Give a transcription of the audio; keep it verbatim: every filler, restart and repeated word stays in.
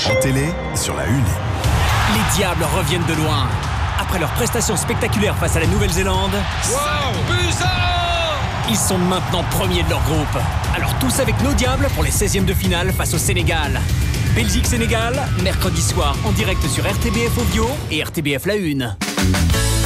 En télé, sur la une. Les Diables reviennent de loin. Après leur prestation spectaculaire face à la Nouvelle-Zélande, Wow, bizarre. ils sont maintenant premiers de leur groupe. Alors tous avec nos Diables pour les seizièmes de finale face au Sénégal. Belgique-Sénégal, mercredi soir en direct sur R T B F Audio et R T B F La Une.